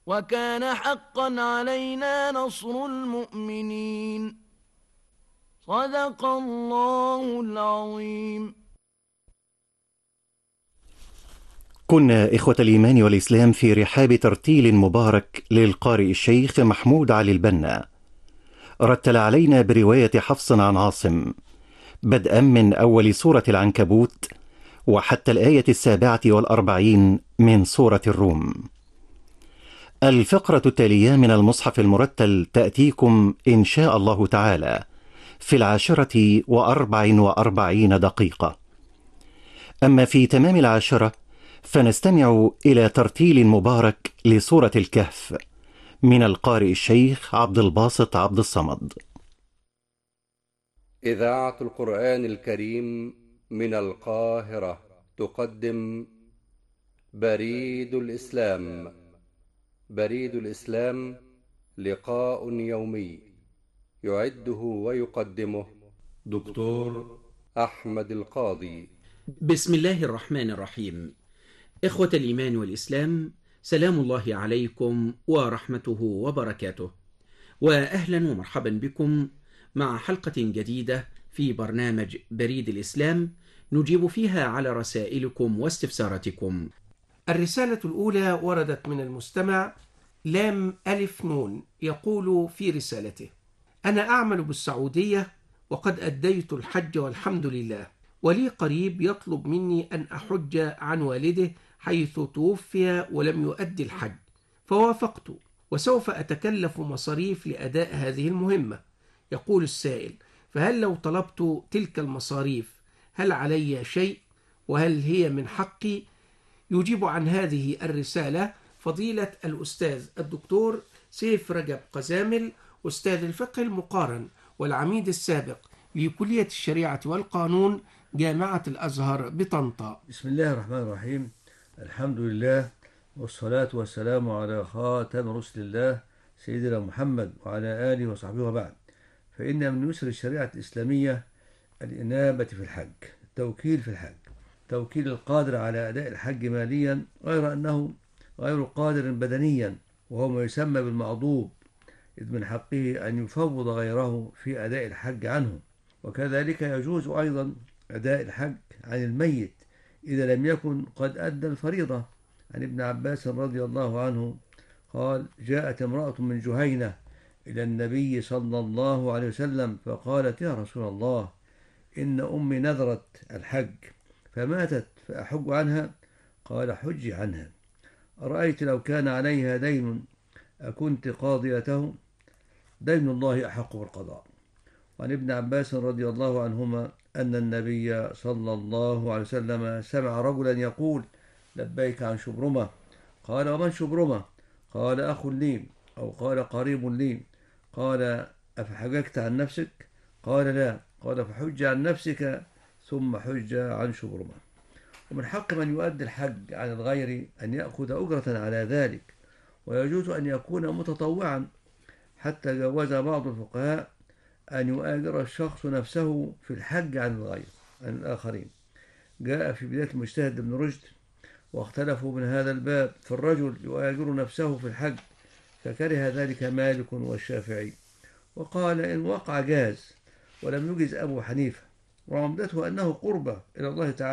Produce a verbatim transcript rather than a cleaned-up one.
وكان حقا علينا نصر المؤمنين. صدق الله العظيم. كنا إخوة الإيمان والإسلام في رحاب ترتيل مبارك للقارئ الشيخ محمود علي البنا. رتل علينا برواية حفص عن عاصم بدءا من أول سورة العنكبوت وحتى الآية السابعة والأربعين من سورة الروم. الفقرة التالية من المصحف المرتل تأتيكم إن شاء الله تعالى في العاشرة وأربع وأربعين دقيقة. أما في تمام العاشرة فنستمع إلى ترتيل مبارك لسورة الكهف من القارئ الشيخ عبد الباسط عبد الصمد. إذاعة القرآن الكريم من القاهرة تقدم بريد الإسلام. بريد الإسلام لقاء يومي يعده ويقدمه دكتور أحمد القاضي. بسم الله الرحمن الرحيم. إخوة الإيمان والإسلام، سلام الله عليكم ورحمته وبركاته، وأهلا ومرحبا بكم مع حلقة جديدة في برنامج بريد الإسلام نجيب فيها على رسائلكم واستفساراتكم. الرسالة الأولى وردت من المستمع لام ألف نون، يقول في رسالته: أنا أعمل بالسعودية وقد أديت الحج والحمد لله، ولي قريب يطلب مني أن أحج عن والده حيث توفي ولم يؤدي الحج، فوافقت وسوف أتكلف مصاريف لأداء هذه المهمة. يقول السائل: فهل لو طلبت تلك المصاريف هل علي شيء؟ وهل هي من حقي؟ يجيب عن هذه الرسالة فضيلة الأستاذ الدكتور سيف رجب قزامل، أستاذ الفقه المقارن والعميد السابق لكلية الشريعة والقانون جامعة الأزهر بطنطا. بسم الله الرحمن الرحيم. الحمد لله والصلاة والسلام على خاتم رسل الله سيدنا محمد وعلى آله وصحبه وبعد. فإن من يسر الشريعة الإسلامية الإنابة في الحج، التوكيل في الحج، توكيل القادر على أداء الحج ماليا غير أنه غير قادر بدنيا، وهو ما يسمى بالمعضوب، إذ من حقه أن يفوض غيره في أداء الحج عنه. وكذلك يجوز أيضا أداء الحج عن الميت إذا لم يكن قد أدى الفريضة. عن ابن عباس رضي الله عنه قال: جاءت امرأة من جهينة إلى النبي صلى الله عليه وسلم فقالت: يا رسول الله، إن أمي نذرت الحج فماتت فأحج عنها؟ قال: حج عنها. أرأيت لو كان عليها دين أكنت قاضيته؟ دين الله أحق بالقضاء. وعن ابن عباس رضي الله عنهما أن النبي صلى الله عليه وسلم سمع رجلا يقول: لبيك عن شبرمة. قال: ومن شبرمة؟ قال: أخ لي، أو قال: قريب لي. قال: أفحججت عن نفسك؟ قال: لا. قال: فحج عن نفسك ثم حج عن شبرمة. ومن حق من يؤدي الحج عن الغير أن يأخذ أجرة على ذلك، ويجوز أن يكون متطوعا، حتى جوز بعض الفقهاء أن يؤاجر الشخص نفسه في الحج عن الغير عن الآخرين. جاء في بداية المجتهد ابن رشد واختلفوا من هذا الباب في الرجل يؤاجر نفسه في الحج، فكره ذلك مالك والشافعي، وقال إن وقع جاز، ولم يجز أبو حنيفة، وعمدته أنه قربة إلى الله تعالى.